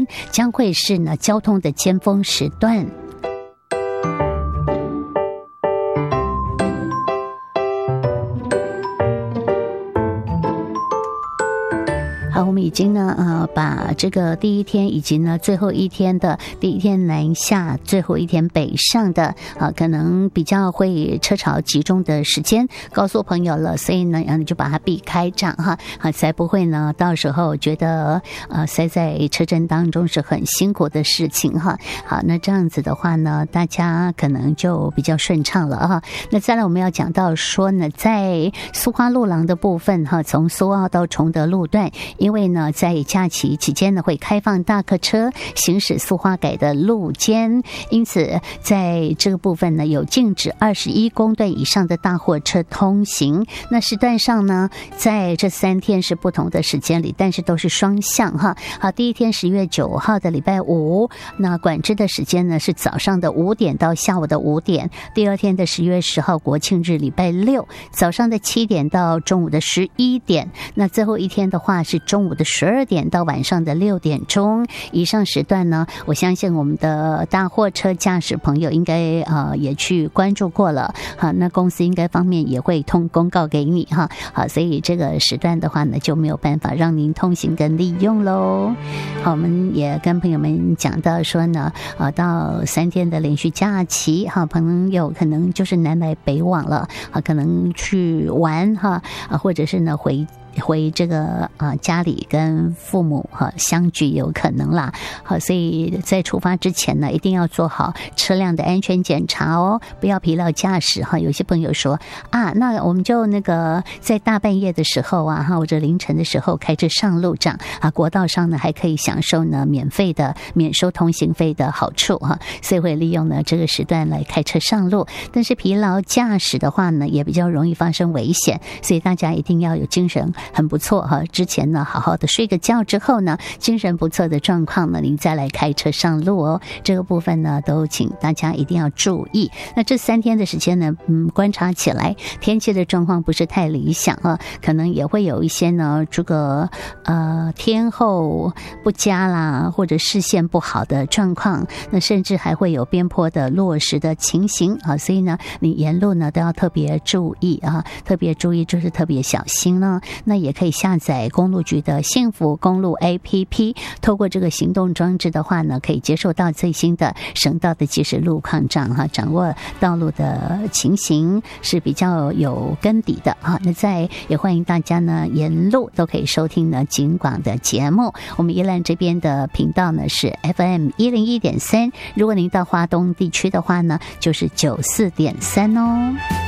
将会是呢交通的尖峰时段。好，我们已经呢把这个第一天以及呢最后一天的第一天南下，最后一天北上的可能比较会车潮集中的时间告诉朋友了，所以呢你就把它避开这样哈，才不会呢到时候觉得塞在车阵当中是很辛苦的事情哈。好，那这样子的话呢，大家可能就比较顺畅了哈。那再来我们要讲到说呢，在苏花路廊的部分哈，从苏澳到崇德路段，因为呢在假期期间呢会开放大客车行驶苏花改的路肩，因此在这个部分呢有禁止21公吨以上的大货车通行。那时段上呢，在这3天是不同的时间里，但是都是双向哈。好，第一天10月9号的礼拜五，那管制的时间呢是早上的5点到下午的5点。第二天的10月10号国庆日礼拜六，早上的7点到中午的11点。那最后一天的话是中午的12点到晚上的6点钟。以上时段呢，我相信我们的大货车驾驶朋友应该也去关注过了。好，那公司应该方面也会通公告给你哈。好，所以这个时段的话呢就没有办法让您通行跟利用喽。好，我们也跟朋友们讲到说呢，到3天的连续假期哈，朋友可能就是南来北往了，可能去玩哈，或者是呢回这个家里跟父母相聚有可能啦。好，所以在出发之前呢，一定要做好车辆的安全检查哦，不要疲劳驾驶哈。有些朋友说那我们就那个在大半夜的时候或者凌晨的时候开车上路这样国道上呢还可以享受呢免收通行费的好处哈，所以会利用呢这个时段来开车上路。但是疲劳驾驶的话呢，也比较容易发生危险，所以大家一定要有精神很不错哈，之前呢好好的睡个觉之后呢，精神不错的状况呢，您再来开车上路哦。这个部分呢都请大家一定要注意。那这3天的时间呢，观察起来天气的状况不是太理想可能也会有一些呢这个天候不佳啦，或者视线不好的状况，那甚至还会有边坡的落石的情形所以呢你沿路呢都要特别注意特别注意就是特别小心呢。那也可以下载公路局的幸福公路 APP， 透过这个行动装置的话呢，可以接受到最新的省道的即时路况掌握道路的情形是比较有根底的那也欢迎大家呢沿路都可以收听呢警广的节目。我们宜兰这边的频道呢是 FM101.3， 如果您到花东地区的话呢就是94.3哦。